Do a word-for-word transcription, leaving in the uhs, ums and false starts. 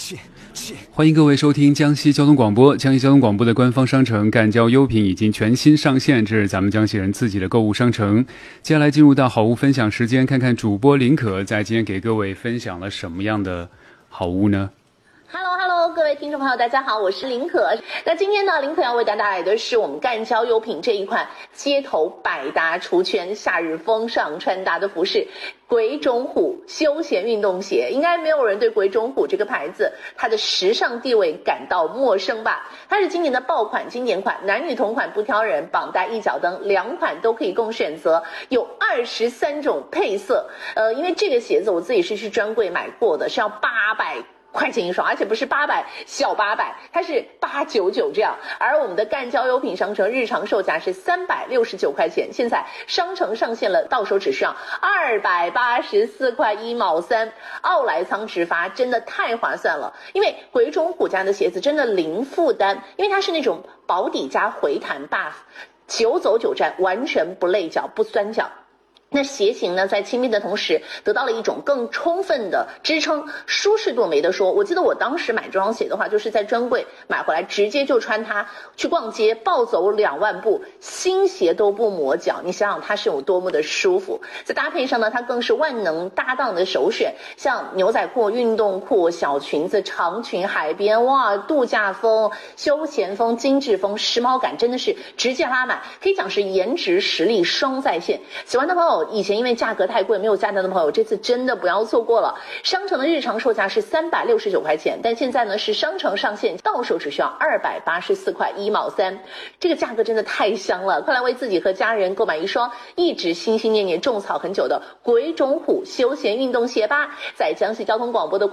欢迎各位收听江西交通广播。江西交通广播的官方商城赣交优品已经全新上线，这是咱们江西人自己的购物商城。接下来进入到好物分享时间，看看主播林可在今天给各位分享了什么样的好物呢？ Hello Hello， 各位听众朋友，大家好，我是林可。那今天呢，林可要为大家带来的是我们赣交优品这一款街头百搭出圈、夏日风尚穿搭的服饰——鬼冢虎休闲运动鞋。应该没有人对鬼冢虎这个牌子它的时尚地位感到陌生吧？它是今年的爆款经典款，男女同款不挑人，绑带一脚蹬，两款都可以供选择，有二十三种配色。呃，因为这个鞋子我自己是去专柜买过的，是要八百。块钱一双，而且不是八百小八百，它是八九九这样。而我们的赣交优品商城日常售价是三百六十九块钱，现在商城上线了，到手只需要二百八十四块一毛三，奥莱仓直发，真的太划算了。因为鬼冢虎家的鞋子真的零负担，因为它是那种薄底加回弹 buff， 久走久站，完全不累脚不酸脚。那鞋型呢，在轻便的同时，得到了一种更充分的支撑，舒适度没得说。我记得我当时买这双鞋的话，就是在专柜买回来，直接就穿它去逛街，暴走两万步，新鞋都不磨脚。你想想它是有多么的舒服。在搭配上呢，它更是万能搭档的首选，像牛仔裤、运动裤、小裙子、长裙、海边，哇，度假风、休闲风、精致风，时髦感真的是直接拉满，可以讲是颜值实力双在线。喜欢的朋友，以前因为价格太贵没有下单的朋友，这次真的不要错过了。商城的日常售价是三百六十九块钱，但现在呢是商城上线，到手只需要二百八十四块一毛三，这个价格真的太香了！快来为自己和家人购买一双一直心心念念种草很久的鬼冢虎休闲运动鞋吧！在江西交通广播的